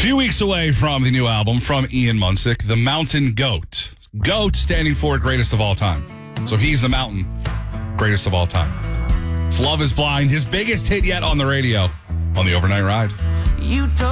few weeks away from the new album from Ian Munsick, The Mountain Goat. GOAT standing for greatest of all time. So he's the mountain, greatest of all time. It's Love is Blind, his biggest hit yet on the radio on the Overnight Ride. You told